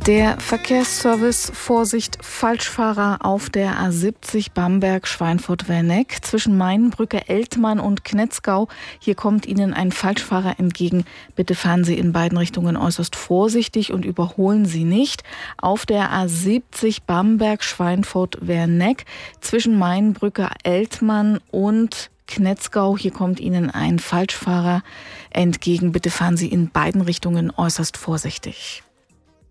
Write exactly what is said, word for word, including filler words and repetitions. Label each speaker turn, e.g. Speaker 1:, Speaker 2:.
Speaker 1: Der Verkehrsservice: Vorsicht, Falschfahrer auf der A siebzig Bamberg-Schweinfurt-Werneck zwischen Mainbrücke, Eltmann und Knetzgau. Hier kommt Ihnen ein Falschfahrer entgegen. Bitte fahren Sie in beiden Richtungen äußerst vorsichtig und überholen Sie nicht. Auf der A siebzig Bamberg-Schweinfurt-Werneck zwischen Mainbrücke, Eltmann und Knetzgau. Hier kommt Ihnen ein Falschfahrer entgegen. Bitte fahren Sie in beiden Richtungen äußerst vorsichtig.